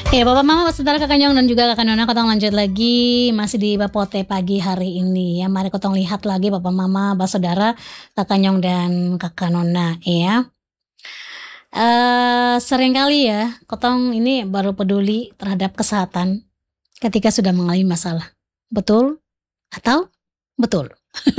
Ya, Bapak Mama, saudara Kakak Nyong dan juga Kakak Nona, kotong lanjut lagi masih di Bapote pagi hari ini ya. Mari kotong lihat lagi Bapak Mama, saudara Kakak Nyong dan Kakak Nona ya. Seringkali ya, kotong ini baru peduli terhadap kesehatan ketika sudah mengalami masalah. Betul atau betul?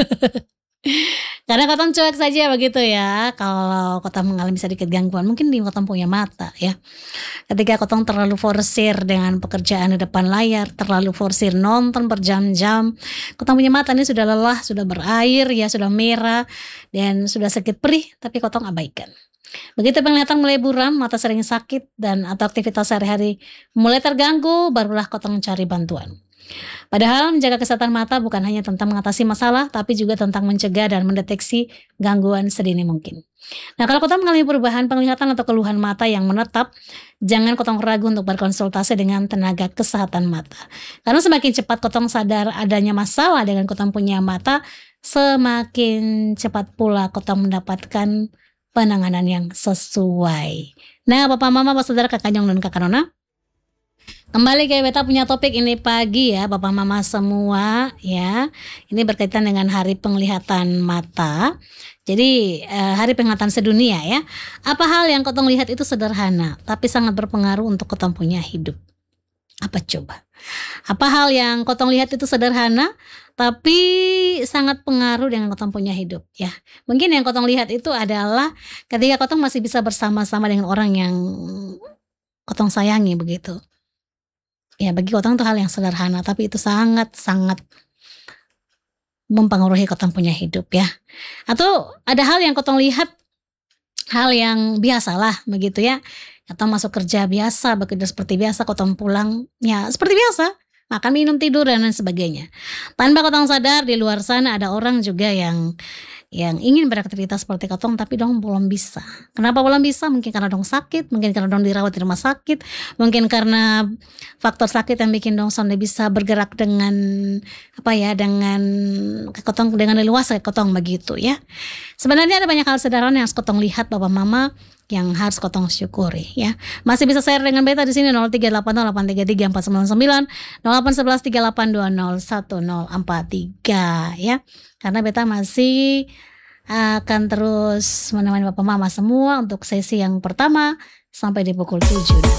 Karena kotong cuek saja begitu ya. Kalau kotong mengalami sedikit gangguan, mungkin di kotong punya mata ya. Ketika kotong terlalu forsir dengan pekerjaan di depan layar, terlalu forsir nonton berjam-jam, kotong punya mata ini sudah lelah, sudah berair ya, sudah merah dan sudah sedikit perih, tapi kotong abaikan. Begitu penglihatan mulai buram, mata sering sakit dan atau aktivitas sehari-hari mulai terganggu, barulah kotong cari bantuan. Padahal menjaga kesehatan mata bukan hanya tentang mengatasi masalah, tapi juga tentang mencegah dan mendeteksi gangguan sedini mungkin. Nah, kalau kotong mengalami perubahan penglihatan atau keluhan mata yang menetap, jangan kotong ragu untuk berkonsultasi dengan tenaga kesehatan mata. Karena semakin cepat kotong sadar adanya masalah dengan kotong punya mata, semakin cepat pula kotong mendapatkan penanganan yang sesuai. Nah, Bapak Mama, saudara Kakak Nyong dan Kakak Nona, kembali ke beta punya topik ini pagi ya Bapak Mama semua ya. Ini berkaitan dengan hari penglihatan mata. Jadi hari penglihatan sedunia ya. Apa hal yang kotong lihat itu sederhana tapi sangat berpengaruh untuk kotong punya hidup? Apa coba? Apa hal yang kotong lihat itu sederhana tapi sangat pengaruh dengan kotong punya hidup ya. Mungkin yang kotong lihat itu adalah ketika kotong masih bisa bersama-sama dengan orang yang kotong sayangi begitu. Ya, bagi kotong itu hal yang sederhana, tapi itu sangat-sangat mempengaruhi kotong punya hidup ya. Atau ada hal yang kotong lihat, hal yang biasalah begitu ya. Kotong masuk kerja biasa, bekerja seperti biasa, kotong pulang ya seperti biasa, makan, minum, tidur dan lain sebagainya. Tanpa kotong sadar di luar sana ada orang juga yang ingin beraktivitas seperti kotong tapi dong belum bisa. Kenapa belum bisa? Mungkin karena dong sakit, mungkin karena dong dirawat di rumah sakit, mungkin karena faktor sakit yang bikin dong sonde bisa bergerak dengan dengan kotong dengan leluasa kotong begitu ya. Sebenarnya ada banyak hal sederhana yang harus kotong lihat Bapak Mama, yang harus kotong syukuri ya. Masih bisa share dengan beta di sini 0380833499 081138201043 ya. Karena beta masih akan terus menemani Bapak Mama semua untuk sesi yang pertama sampai di pukul 7.